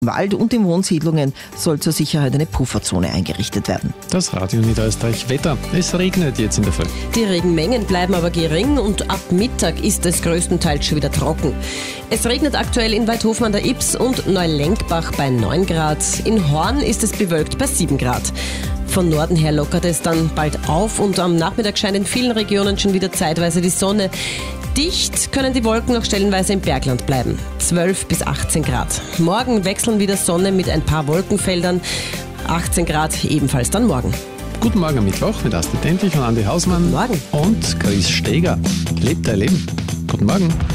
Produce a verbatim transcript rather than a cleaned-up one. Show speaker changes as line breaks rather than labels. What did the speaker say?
Im Wald und in Wohnsiedlungen soll zur Sicherheit eine Pufferzone eingerichtet werden.
Das Radio Niederösterreich Wetter. Es regnet jetzt in der Früh.
Die Regenmengen bleiben aber gering und ab Mittag ist es größtenteils schon wieder trocken. Es regnet aktuell in Waldhofen an der Ybbs und Neulenkbach bei neun Grad. In Horn ist es bewölkt bei sieben Grad. Von Norden her lockert es dann bald auf und am Nachmittag scheint in vielen Regionen schon wieder zeitweise die Sonne. Dicht können die Wolken noch stellenweise im Bergland bleiben. zwölf bis achtzehn Grad. Morgen wechseln wieder Sonne mit ein paar Wolkenfeldern. achtzehn Grad ebenfalls dann morgen.
Guten Morgen am Mittwoch mit Astrid Endlich und Andi Hausmann.
Guten Morgen.
Und Chris Steger. Lebt dein Leben. Guten Morgen.